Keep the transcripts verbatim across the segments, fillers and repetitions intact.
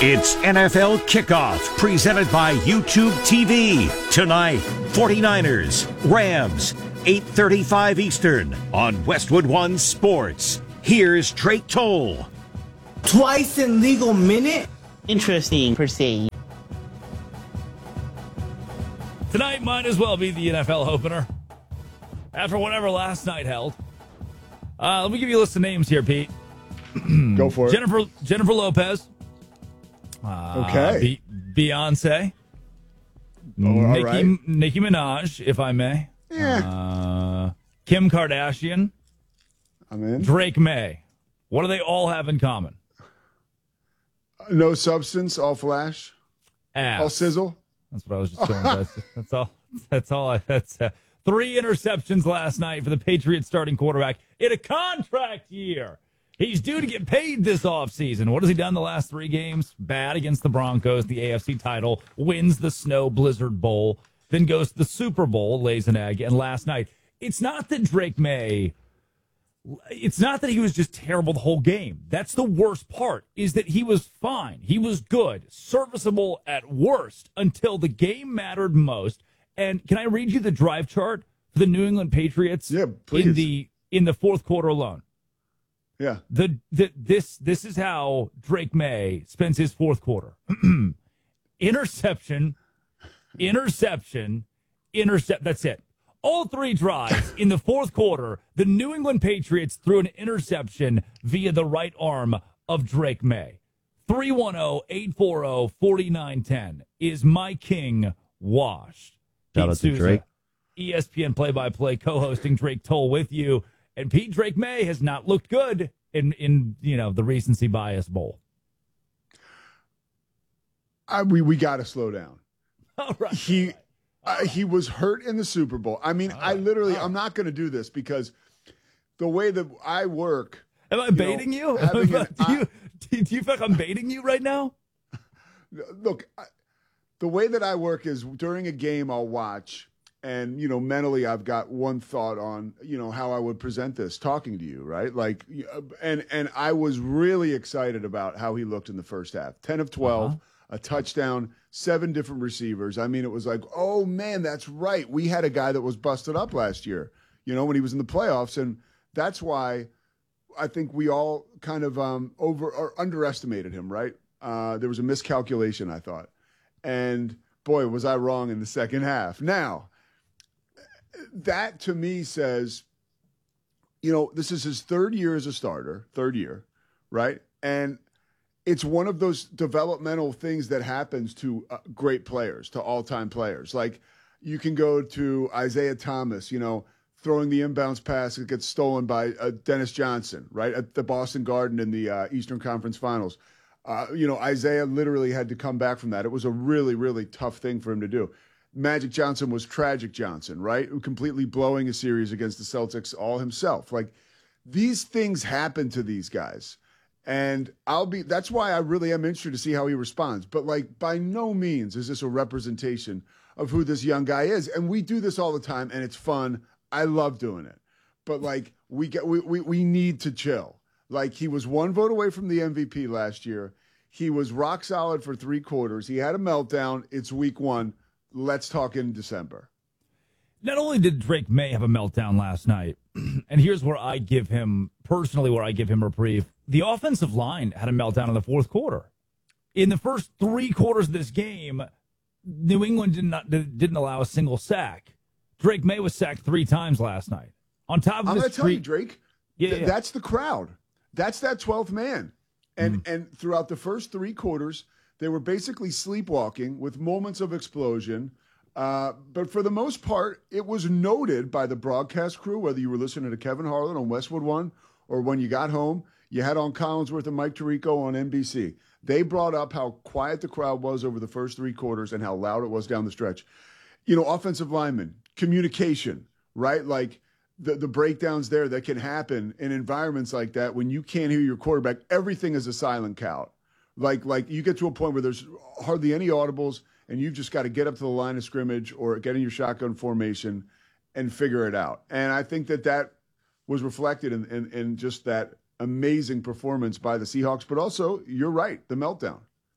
It's N F L Kickoff, presented by YouTube T V. Tonight, 49ers, Rams, eight thirty-five Eastern on Westwood One Sports. Here's Drake Toll. Twice in legal minute? Interesting, per se. Tonight might as well be the N F L opener after whatever last night held. Uh, let me give you a list of names here, Pete. Go for it. Jennifer Jennifer Lopez. Uh, okay. Be- Beyonce. Oh, all Nicki, right. Nicki Minaj, if I may. Yeah. Uh, Kim Kardashian. I'm in. Drake May. What do they all have in common? Uh, no substance, all flash, Ass. all sizzle. That's what I was just going with. That's all. That's all. I, that's uh, three interceptions last night for the Patriots starting quarterback in a contract year. He's due to get paid this offseason. What has he done the last three games? Bad against the Broncos, the A F C title, wins the Snow Blizzard Bowl, then goes to the Super Bowl, lays an egg, and last night, it's not that Drake May, it's not that he was just terrible the whole game. That's the worst part, is that he was fine. He was good, serviceable at worst, until the game mattered most. And can I read you the drive chart for the New England Patriots Yeah, please. in the in the fourth quarter alone? Yeah. The, the this this is how Drake May spends his fourth quarter. interception, interception, intercept. That's it. All three drives in the fourth quarter, the New England Patriots threw an interception via the right arm of Drake May. three one zero, eight four zero, four nine one zero is my king washed. Shout Pete out to Souza, Drake. E S P N play-by-play co-hosting Drake Toll with you. And Pete Drake May has not looked good in, in you know, the recency bias bowl. I, we we got to slow down. All right. He uh, he was hurt in the Super Bowl. I mean, I literally, I'm not going to do this because the way that I work. Am I you baiting know, you? having do, an- you do you feel like I'm baiting you right now? Look, I, the way that I work is during a game I'll watch. And, you know, mentally, I've got one thought on, you know, how I would present this talking to you, right? Like, and and I was really excited about how he looked in the first half. ten of twelve, Uh-huh. a touchdown, seven different receivers. I mean, it was like, oh, man, that's right. We had a guy that was busted up last year, you know, when he was in the playoffs. And that's why I think we all kind of um, over or underestimated him, right? Uh, there was a miscalculation, I thought. And, boy, was I wrong in the second half. Now, that to me says, you know, this is his third year as a starter, third year, right? And it's one of those developmental things that happens to uh, great players, to all-time players. Like you can go to Isaiah Thomas, you know, throwing the inbounds pass that gets stolen by uh, Dennis Johnson, right, at the Boston Garden in the uh, Eastern Conference Finals. Uh, you know, Isaiah literally had to come back from that. It was a really, really tough thing for him to do. Magic Johnson was Tragic Johnson, right? Completely blowing a series against the Celtics all himself. Like, these things happen to these guys. And I'll be, that's why I really am interested to see how he responds. But, like, by no means is this a representation of who this young guy is. And we do this all the time, and it's fun. I love doing it. But, like, we get, we, we, we need to chill. Like, he was one vote away from the M V P last year. He was rock solid for three quarters. He had a meltdown. It's week one. Let's talk in December. Not only did Drake May have a meltdown last night, and here's where I give him, personally, where I give him reprieve. The offensive line had a meltdown in the fourth quarter. In the first three quarters of this game, New England did not, didn't allow a single sack. Drake May was sacked three times last night. On top of I'm this going to tell you, Drake, yeah, th- yeah. that's the crowd. That's that twelfth man. And Mm. and throughout the first three quarters, they were basically sleepwalking with moments of explosion. Uh, but for the most part, it was noted by the broadcast crew, whether you were listening to Kevin Harlan on Westwood One or when you got home, you had on Collinsworth and Mike Tirico on N B C. They brought up how quiet the crowd was over the first three quarters and how loud it was down the stretch. You know, offensive linemen, communication, right? Like the, the breakdowns there that can happen in environments like that when you can't hear your quarterback, everything is a silent count. Like, like you get to a point where there's hardly any audibles and you've just got to get up to the line of scrimmage or get in your shotgun formation and figure it out. And I think that that was reflected in, in, in just that amazing performance by the Seahawks. But also, you're right, the meltdown.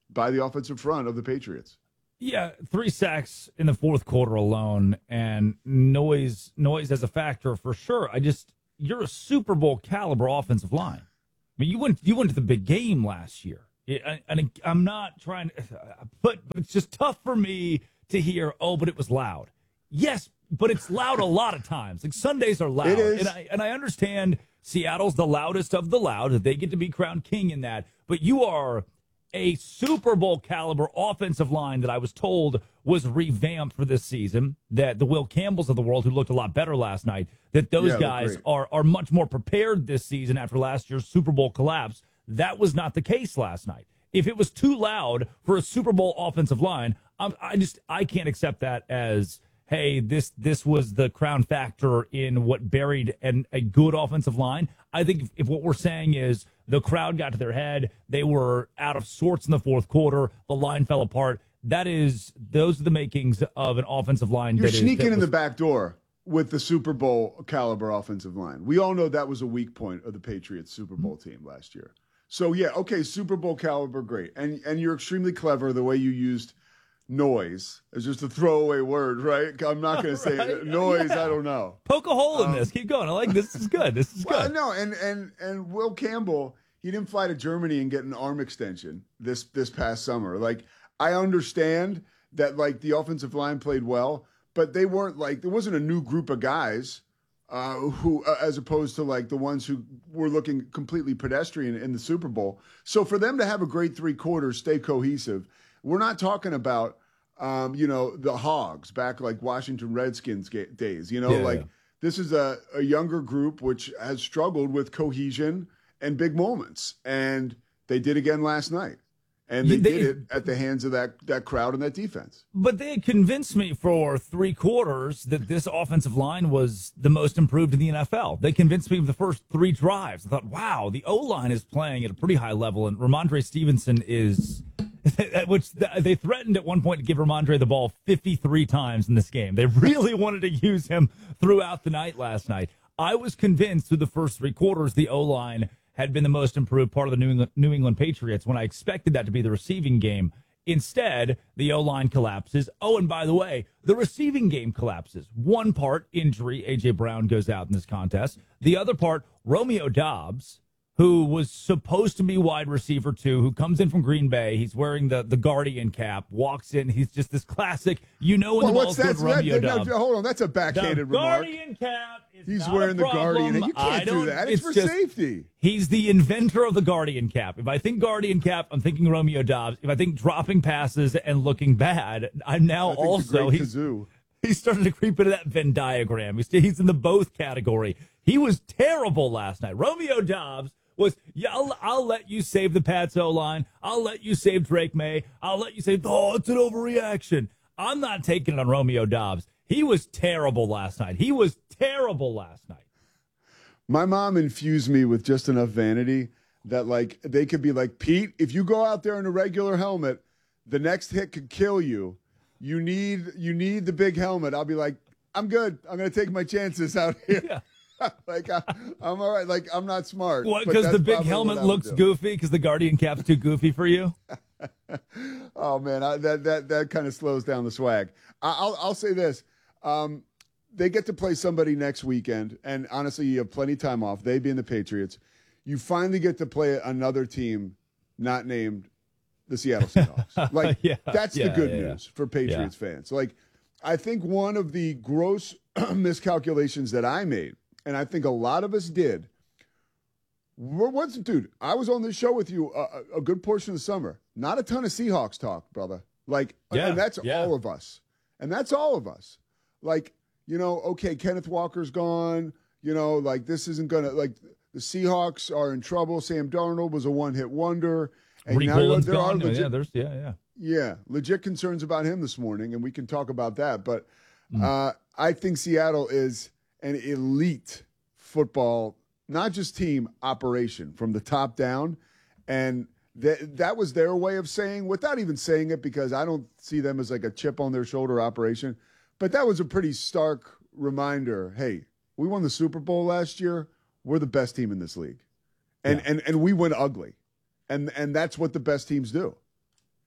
by the offensive front of the Patriots. Yeah, three sacks in the fourth quarter alone, and noise noise as a factor for sure. I just you're a Super Bowl caliber offensive line. I mean, you went you went to the big game last year, and, and I'm not trying to, but but it's just tough for me to hear. Oh, but it was loud. Yes, but it's loud a lot of times. Like Sundays are loud, It is. and I and I understand Seattle's the loudest of the loud. They get to be crowned king in that, but you are a Super Bowl caliber offensive line that I was told was revamped for this season, that the Will Campbells of the world, who looked a lot better last night, that those Yeah, guys great. are, are much more prepared this season after last year's Super Bowl collapse. That was not the case last night. If it was too loud for a Super Bowl offensive line, I'm, I just I can't accept that as, hey, this this was the crown factor in what buried an, a good offensive line. I think if, if what we're saying is the crowd got to their head, they were out of sorts in the fourth quarter, the line fell apart, that is, those are the makings of an offensive line. You're that is, sneaking that in was, the back door with the Super Bowl caliber offensive line. We all know that was a weak point of the Patriots Super Bowl team last year. So yeah, okay, Super Bowl caliber, great. And and you're extremely clever the way you used noise as just a throwaway word, right? I'm not going to say Right? it. noise, Yeah. I don't know. Poke a hole in this. Keep going. I like this. This is good. This is Well, good. no, and and and Will Campbell, he didn't fly to Germany and get an arm extension this this past summer. Like, I understand that, like, the offensive line played well, but they weren't, like, there wasn't a new group of guys uh, who, uh, as opposed to, like, the ones who were looking completely pedestrian in the Super Bowl. So for them to have a great three quarters, stay cohesive, we're not talking about, um, you know, the Hogs back like Washington Redskins ga- days, you know, Yeah, like yeah. this is a, a younger group which has struggled with cohesion and big moments. And they did again last night. And they, Yeah, they- did it at the hands of that, that crowd and that defense. But they had convinced me for three quarters that this offensive line was the most improved in the N F L. They convinced me of the first three drives. I thought, wow, the O-line is playing at a pretty high level, and Ramondre Stevenson is, which they threatened at one point to give Ramondre the ball fifty-three times in this game. They really wanted to use him throughout the night last night. I was convinced through the first three quarters the O-line had been the most improved part of the New England, New England Patriots when I expected that to be the receiving game. Instead, the O-line collapses. Oh, and by the way, the receiving game collapses. One part, injury, A J. Brown goes out in this contest. The other part, Romeo Doubs, who was supposed to be wide receiver two, who comes in from Green Bay. He's wearing the, the Guardian cap, walks in. He's just this classic, you know when Well, the what's ball's that? good, Romeo that- no, Doubs. hold on, that's a backhanded The remark. Guardian cap is He's not wearing a the problem. Guardian. You I can't do don't- that. It's, for just- safety. He's the inventor of the Guardian cap. If I think Guardian cap, I'm thinking Romeo Doubs. If I think dropping passes and looking bad, I'm now I think the also great he's, kazoo. he's starting to creep into that Venn diagram. He's, he's in the both category. He was terrible last night. Romeo Doubs was, yeah, I'll, I'll let you save the Pats O-line. I'll let you save Drake May. I'll let you save, oh, it's an overreaction. I'm not taking it on Romeo Doubs. He was terrible last night. He was terrible last night. My mom infused me with just enough vanity that, like, they could be like, Pete, if you go out there in a regular helmet, the next hit could kill you. You need you need the big helmet. I'll be like, I'm good. I'm going to take my chances out here. Yeah. like, I, I'm all right. Like, I'm not smart. What, but because the that's big probably helmet what I would looks do. goofy because the Guardian cap's too goofy for you? Oh man, I, that that that kind of slows down the swag. I, I'll I'll say this: um, they get to play somebody next weekend, and honestly, you have plenty of time off. They being the Patriots, you finally get to play another team not named the Seattle Seahawks. Like Yeah, that's yeah, the good yeah, yeah. news for Patriots fans. Like I think one of the gross miscalculations that I made, and I think a lot of us did. What's dude? I was on this show with you a, a good portion of the summer. Not a ton of Seahawks talk, brother. Like, Yeah, and that's yeah. all of us. And that's all of us. Like, you know, okay, Kenneth Walker's gone. You know, like this isn't gonna like the Seahawks are in trouble. Sam Darnold was a one-hit wonder, and Reed now Bullen's there are gone. legit, Yeah, there's, yeah, yeah. yeah, legit concerns about him this morning, and we can talk about that. But Mm. uh, I think Seattle is an elite football, not just team, operation from the top down. And that that was their way of saying, without even saying it, because I don't see them as like a chip on their shoulder operation. But that was a pretty stark reminder. Hey, we won the Super Bowl last year. We're the best team in this league. And, Yeah. and, and we went ugly. And, and that's what the best teams do.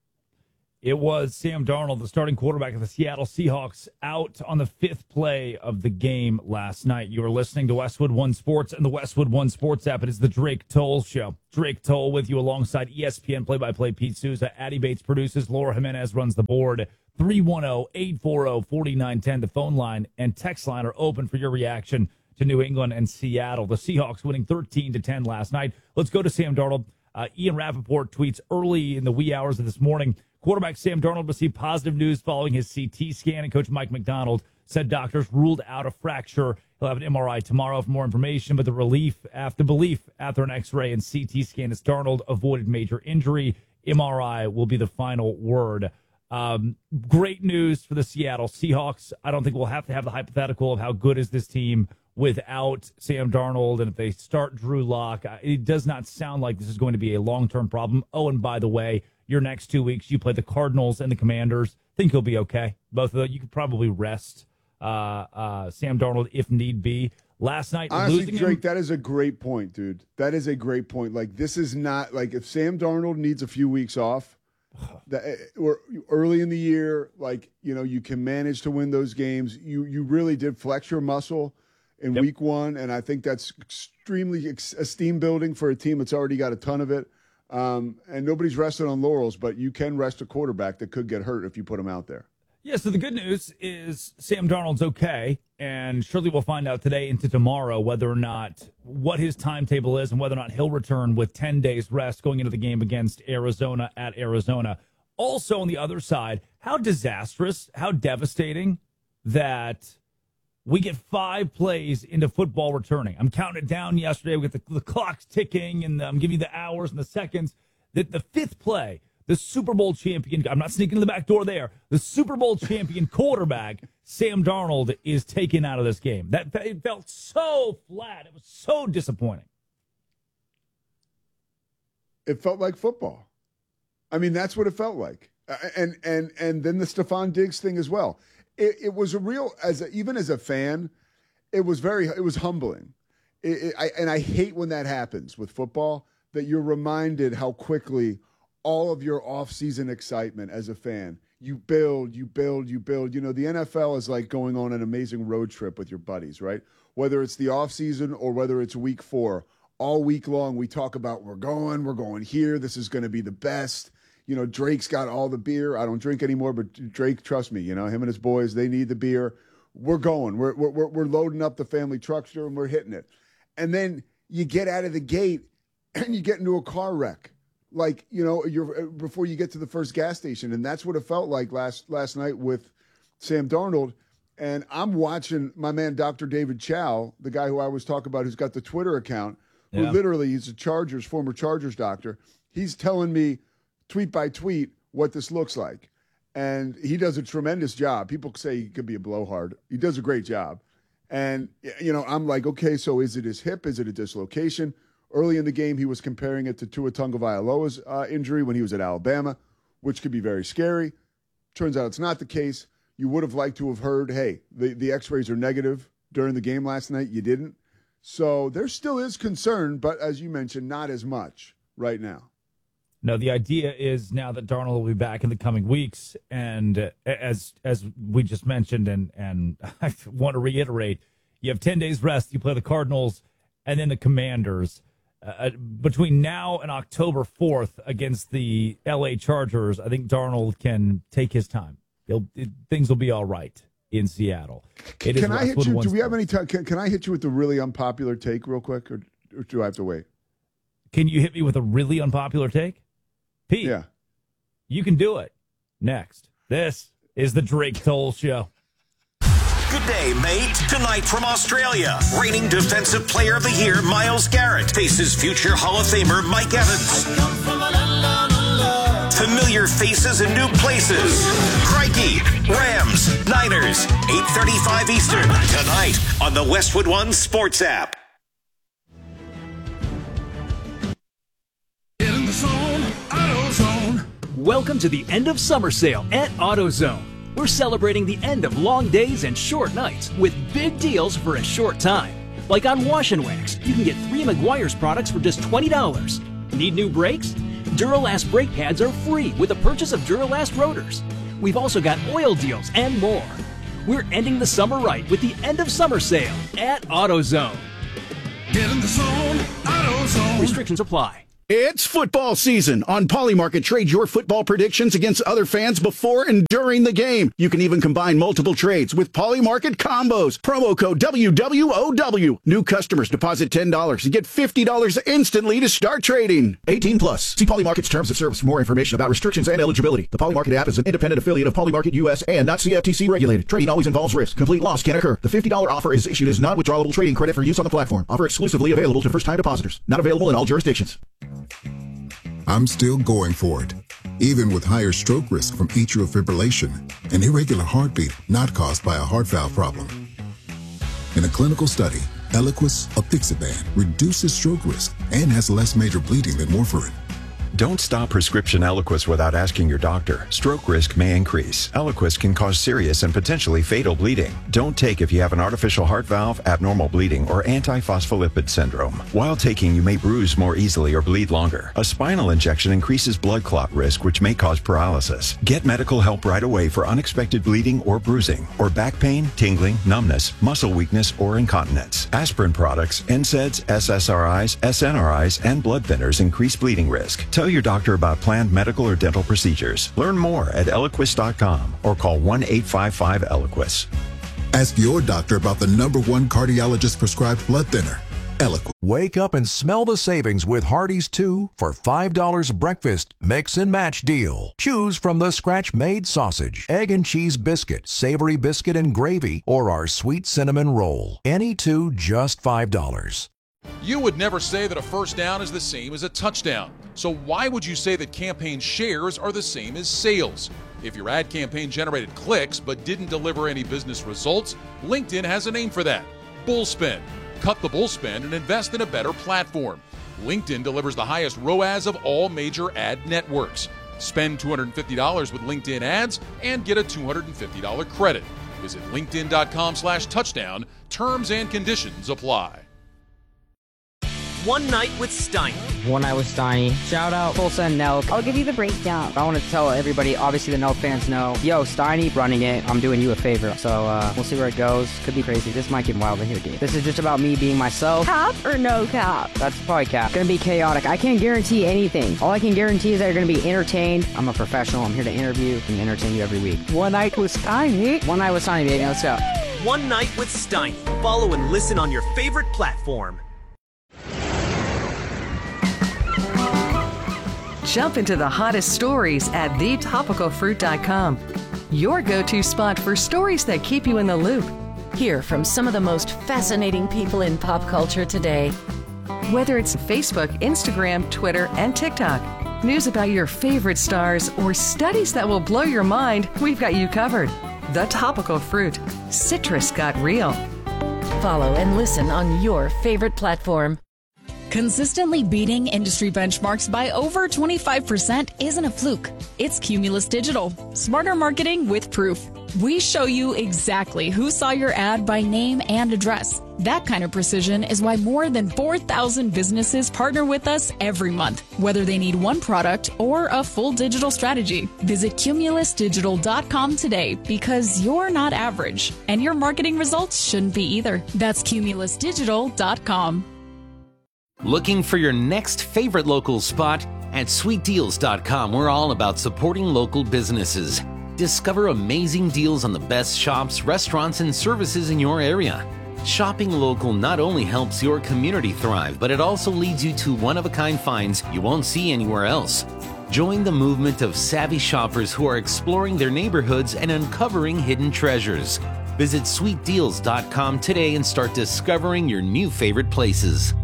It was Sam Darnold, the starting quarterback of the Seattle Seahawks, out on the fifth play of the game last night. You are listening to Westwood One Sports and the Westwood One Sports app. It is the Drake Toll Show. Drake Toll with you alongside E S P N play-by-play Pete Souza. Addie Bates produces. Laura Jimenez runs the board. three one zero, eight four zero, four nine one zero. The phone line and text line are open for your reaction to New England and Seattle. The Seahawks winning thirteen to ten last night. Let's go to Sam Darnold. Uh, Ian Rappaport tweets early in the wee hours of this morning. Quarterback Sam Darnold received positive news following his C T scan, and Coach Mike McDonald said doctors ruled out a fracture. He'll have an M R I tomorrow for more information, but the relief after belief after an X-ray and C T scan is Darnold avoided major injury. M R I will be the final word. Um, great news for the Seattle Seahawks. I don't think we'll have to have the hypothetical of how good is this team without Sam Darnold, and if they start Drew Lock, it does not sound like this is going to be a long-term problem. Oh, and by the way, your next two weeks, you play the Cardinals and the Commanders. Think you'll be okay. Both of them, you could probably rest uh, uh, Sam Darnold if need be. Last night, honestly, losing Drake, him, that is a great point, dude. That is a great point. Like, this is not like if Sam Darnold needs a few weeks off, that or early in the year, like, you know, you can manage to win those games. You you really did flex your muscle in yep. week one, and I think that's extremely ex- esteem building for a team that's already got a ton of it. Um, and nobody's rested on laurels, but you can rest a quarterback that could get hurt if you put him out there. Yeah, so the good news is Sam Darnold's okay, and surely we'll find out today into tomorrow whether or not what his timetable is and whether or not he'll return with ten days rest going into the game against Arizona at Arizona. Also on the other side, how disastrous, how devastating that we get five plays into football returning. I'm counting it down yesterday. We get the, the clock's ticking, and I'm giving you the hours and the seconds. The, the fifth play, the Super Bowl champion, I'm not sneaking in the back door there, the Super Bowl champion quarterback, Sam Darnold, is taken out of this game. That it felt so flat. It was so disappointing. It felt like football. I mean, that's what it felt like. And and and then the Stephon Diggs thing as well. It, it was a real, as a, even as a fan, it was very, it was humbling. It, it, I, and I hate when that happens with football, that you're reminded how quickly all of your off-season excitement as a fan, you build, you build, you build. You know, the N F L is like going on an amazing road trip with your buddies, right? Whether it's the off-season or whether it's week four, all week long we talk about we're going, we're going here, this is going to be the best. You know, Drake's got all the beer. I don't drink anymore, but Drake, trust me, you know, him and his boys, they need the beer. We're going. We're we're we're loading up the family truckster and we're hitting it. And then you get out of the gate and you get into a car wreck, like, you know, you're before you get to the first gas station. And that's what it felt like last last night with Sam Darnold. And I'm watching my man Doctor David Chow, the guy who I always talk about, who's got the Twitter account, who yeah. literally he's a Chargers, former Chargers doctor. He's telling me tweet by tweet what this looks like. And he does a tremendous job. People say he could be a blowhard. He does a great job. And, you know, I'm like, okay, so is it his hip? Is it a dislocation? Early in the game, he was comparing it to Tua Tagovailoa's uh, injury when he was at Alabama, which could be very scary. Turns out it's not the case. You would have liked to have heard, hey, the, the x-rays are negative during the game last night. You didn't. So there still is concern, but as you mentioned, not as much right now. No, the idea is now that Darnold will be back in the coming weeks, and uh, as as we just mentioned, and, and I want to reiterate, you have ten days rest, you play the Cardinals, and then the Commanders. Uh, between now and October fourth against the L A Chargers, I think Darnold can take his time. He'll, it, things will be all right in Seattle. It can I hit you? Do we sport. have any time? Can, can I hit you with the really unpopular take real quick, or, or do I have to wait? Can you hit me with a really unpopular take? Pete, yeah. You can do it. Next. This is the Drake Toll Show. Good day, mate. Tonight from Australia, reigning Defensive Player of the Year, Myles Garrett, faces future Hall of Famer Mike Evans. Familiar faces and new places. Crikey, Rams, Niners, eight thirty-five Eastern, tonight on the Westwood One Sports app. In the zone, AutoZone. Welcome to the end of summer sale at AutoZone. We're celebrating the end of long days and short nights with big deals for a short time. Like on Wash and Wax, you can get three Meguiar's products for just twenty dollars. Need new brakes? Duralast brake pads are free with the purchase of Duralast rotors. We've also got oil deals and more. We're ending the summer right with the end of summer sale at AutoZone. Get in the zone, AutoZone. Restrictions apply. It's football season. On Polymarket, trade your football predictions against other fans before and during the game. You can even combine multiple trades with Polymarket combos. Promo code W W O W. New customers deposit ten dollars and get fifty dollars instantly to start trading. eighteen plus. See Polymarket's terms of service for more information about restrictions and eligibility. The Polymarket app is an independent affiliate of Polymarket U S and not C F T C regulated. Trading always involves risk. Complete loss can occur. The fifty dollars offer is issued as non-withdrawable trading credit for use on the platform. Offer exclusively available to first-time depositors. Not available in all jurisdictions. I'm still going for it, even with higher stroke risk from atrial fibrillation, an irregular heartbeat not caused by a heart valve problem. In a clinical study, Eliquis apixaban reduces stroke risk and has less major bleeding than warfarin. Don't stop prescription Eliquis without asking your doctor. Stroke risk may increase. Eliquis can cause serious and potentially fatal bleeding. Don't take if you have an artificial heart valve, abnormal bleeding, or antiphospholipid syndrome. While taking, you may bruise more easily or bleed longer. A spinal injection increases blood clot risk, which may cause paralysis. Get medical help right away for unexpected bleeding or bruising, or back pain, tingling, numbness, muscle weakness, or incontinence. Aspirin products, N SAIDs, S S R Is, S N R Is, and blood thinners increase bleeding risk. Tell your doctor about planned medical or dental procedures. Learn more at Eliquis dot com or call one eight five five Eliquis. Ask your doctor about the number one cardiologist prescribed blood thinner, Eliquis. Wake up and smell the savings with Hardee's two for five dollars breakfast mix and match deal. Choose from the scratch-made sausage, egg and cheese biscuit, savory biscuit and gravy, or our sweet cinnamon roll. Any two just five dollars. You would never say that a first down is the same as a touchdown. So why would you say that campaign shares are the same as sales? If your ad campaign generated clicks but didn't deliver any business results, LinkedIn has a name for that: bullspend. Cut the bullspend and invest in a better platform. LinkedIn delivers the highest R O A S of all major ad networks. Spend two hundred fifty dollars with LinkedIn ads and get a two hundred fifty dollars credit. Visit linkedin.com slash touchdown. Terms and conditions apply. One Night with Steiny. One Night with Steiny. Shout out Tulsa and Nelk. I'll give you the breakdown. I want to tell everybody, obviously the Nelk fans know, yo, Steiny running it. I'm doing you a favor. So uh, we'll see where it goes. Could be crazy. This might get wild in here, dude. This is just about me being myself. Cap or no cap? That's probably cap. Gonna be chaotic. I can't guarantee anything. All I can guarantee is that you're gonna be entertained. I'm a professional. I'm here to interview and entertain you every week. One Night with Steiny. One Night with Steiny, baby. Let's go. One Night with Steiny. Follow and listen on your favorite platform. Jump into the hottest stories at the topical fruit dot com. Your go-to spot for stories that keep you in the loop. Hear from some of the most fascinating people in pop culture today. Whether it's Facebook, Instagram, Twitter, and TikTok, news about your favorite stars, or studies that will blow your mind, we've got you covered. The Topical Fruit. Citrus got real. Follow and listen on your favorite platform. Consistently beating industry benchmarks by over twenty-five percent isn't a fluke. It's Cumulus Digital. Smarter marketing with proof. We show you exactly who saw your ad by name and address. That kind of precision is why more than four thousand businesses partner with us every month, whether they need one product or a full digital strategy. Visit cumulus digital dot com today, because you're not average, and your marketing results shouldn't be either. That's cumulus digital dot com. Looking for your next favorite local spot? At sweet deals dot com, we're all about supporting local businesses. Discover amazing deals on the best shops, restaurants, and services in your area. Shopping local not only helps your community thrive, but it also leads you to one-of-a-kind finds you won't see anywhere else. Join the movement of savvy shoppers who are exploring their neighborhoods and uncovering hidden treasures. Visit sweet deals dot com today and start discovering your new favorite places.